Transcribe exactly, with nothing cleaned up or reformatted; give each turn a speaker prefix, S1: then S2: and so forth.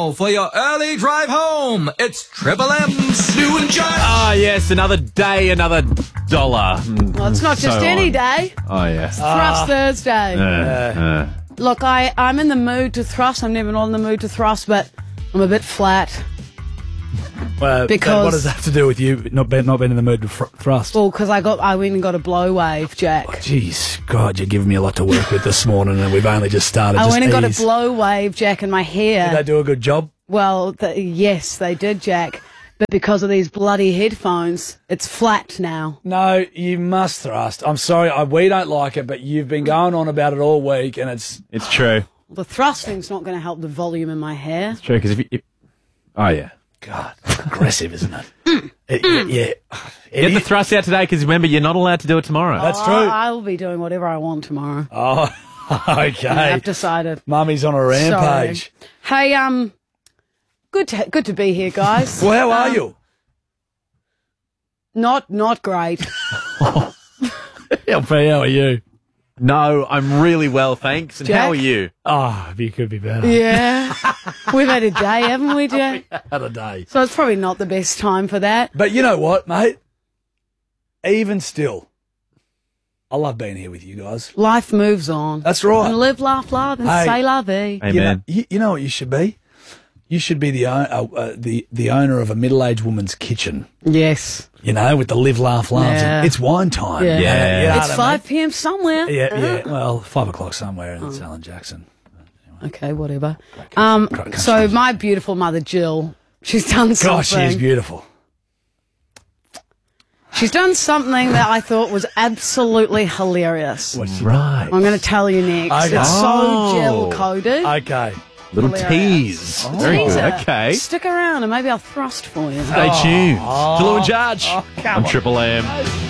S1: now for your early drive home. It's Triple M's Stu and Josh.
S2: Ah, yes, another day, another dollar.
S3: Well, it's not just
S2: So
S3: any
S2: on.
S3: day.
S2: Oh, yes.
S3: Thrust Thursday.
S2: Uh, uh.
S3: Look, I, I'm in the mood to thrust. I'm never not in the mood to thrust, but I'm a bit flat.
S4: Well,
S3: Because-
S4: what does that have to do with you not being, not being in the mood to fr- thrust?
S3: Well, because I got I went and got a blow wave, Jack.
S4: Jeez, God, you're giving me a lot to work with this morning, and we've only just started.
S3: I
S4: just
S3: went and got a
S4: ease.
S3: blow wave, Jack, in my hair.
S4: Did they do a good job?
S3: Well, th yes, they did, Jack. But because of these bloody headphones, it's flat now.
S4: No, you must thrust. I'm sorry, I, we don't like it, but you've been going on about it all week, and it's
S2: It's true.
S3: The thrusting's not going to help the volume in my hair.
S2: It's true, because if you... If, oh, yeah.
S4: God, aggressive, isn't it? it yeah, yeah. It
S2: Get the
S4: is-
S2: thrust out today, because remember, you're not allowed to do it tomorrow.
S4: That's
S3: Oh,
S4: true.
S3: I'll be doing whatever I want tomorrow.
S4: Oh, okay.
S3: I've decided.
S4: Mummy's on a rampage.
S3: Sorry. Hey, um, good to good to be here, guys.
S4: Well, how are
S3: Um,
S4: you?
S3: Not not great.
S4: L P, how are you?
S2: No, I'm really well, thanks. And
S3: Jack?
S2: how are you?
S4: Oh, you could be better.
S3: Yeah, we've had a day, haven't we, Jack?
S4: Had a day.
S3: So it's probably not the best time for that.
S4: But you know what, mate? Even still, I love being here with you guys.
S3: Life moves on.
S4: That's right.
S3: And live, laugh, love, and
S4: Hey.
S3: say la vie.
S2: Amen.
S4: You know, you, you know what you should be? You should be the, own- uh, uh, the the owner of a middle-aged woman's kitchen,
S3: Yes.
S4: you know, with the live, laugh, love.
S3: Yeah.
S4: It's wine time.
S3: Yeah.
S2: Yeah.
S4: You know
S3: It's
S4: what I
S3: five p m somewhere.
S4: mean? Yeah, yeah. Well, five o'clock somewhere in Alan Jackson.
S3: Okay, whatever. Um,
S4: Great country.
S3: so my beautiful mother Jill, she's done something.
S4: Gosh, she is beautiful.
S3: She's done something that I thought was absolutely hilarious.
S4: What's she
S2: Right.
S3: I'm going to tell you next.
S4: Okay.
S3: It's
S2: Oh.
S3: so Jill coded.
S4: Okay.
S2: Little
S3: Hilarious.
S2: tease. Very good.
S3: Teaser.
S2: Okay.
S3: Stick around and maybe I'll thrust for you.
S2: Stay tuned. To Lou and Judge
S4: Oh, come
S2: on
S4: on.
S2: Triple M.